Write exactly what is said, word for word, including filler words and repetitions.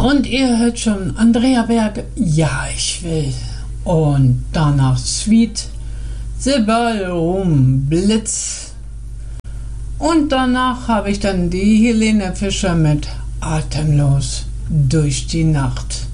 Und ihr hört schon Andrea Berg, ja ich will. Und danach Sweet, The Ballroom, Blitz. Und danach habe ich dann die Helene Fischer mit Atemlos durch die Nacht.